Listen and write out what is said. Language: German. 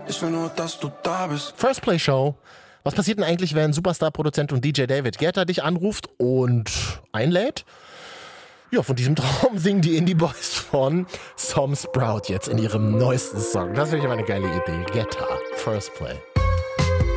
Ich will nur, dass du da bist. First Play Show. Was passiert denn eigentlich, wenn Superstar-Produzent und DJ David Guetta dich anruft und einlädt? Ja, von diesem Traum singen die Indie Boys von Tom Sprout jetzt in ihrem neuesten Song. Das ist wirklich eine geile Idee. Guetta, First Play.